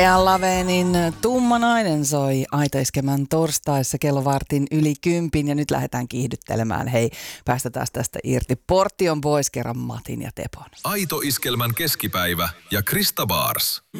Ja Lavenin Tumma nainen soi Aito Iskemän torstaissa kello 9:10 ja nyt lähdetään kiihdyttelemään. Hei, päästetään tästä irti. Portti on pois kerran Matin ja Tepon. Aito Iskelmän keskipäivä ja Krista Baars.